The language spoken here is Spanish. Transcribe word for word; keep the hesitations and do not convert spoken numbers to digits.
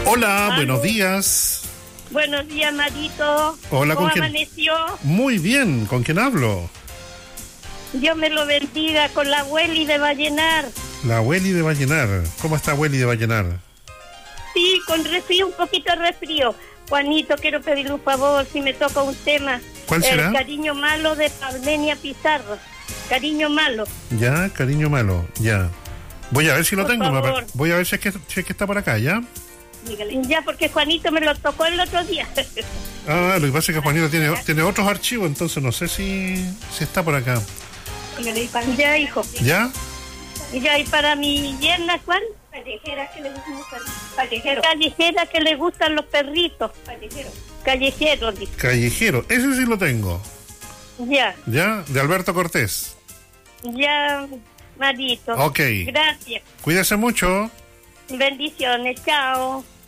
Hola, ¿Aló? Buenos días. Buenos días, Marito. Hola, ¿Cómo ¿con quién? amaneció? Muy bien, ¿con quién hablo? Dios me lo bendiga con la Welly de Vallenar. La Welly de Vallenar. ¿Cómo está Welly de Vallenar? Sí, con resfrío, un poquito de resfrío. Juanito, quiero pedirle un favor, si me toca un tema. ¿Cuál será? El Cariño Malo de Parmenia Pizarro. Cariño Malo. Ya, Cariño Malo, ya. Voy a ver si lo Por tengo. me favor. pa- Voy a ver si es, que, si es que está por acá, ¿ya? Ya, porque Juanito me lo tocó el otro día. Ah, lo que pasa es que Juanito tiene, tiene otros archivos, entonces no sé si, si está por acá. Ya, hijo. ¿Ya? Ya, y para mi yerna, ¿cuál? Callejera que le gustan los perritos. Callejero. Callejera que le gustan los perritos. Callejero. Callejero, dice. Callejero, ese sí lo tengo. Ya, ¿Ya? De Alberto Cortés. ya, Marito. Ok. Gracias. Cuídese mucho. Bendiciones. Chao.